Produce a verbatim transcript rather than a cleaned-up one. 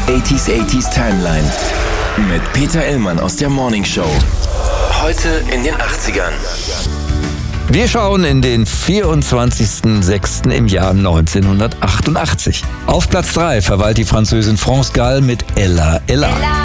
achtziger achtziger Timeline mit Peter Illmann aus der Morning Show. Heute in den achtzigern. Wir schauen in den vierundzwanzigsten sechsten im Jahr neunzehnhundertachtundachtzig. Auf Platz drei verweilt die Französin France Gall mit Ella Ella.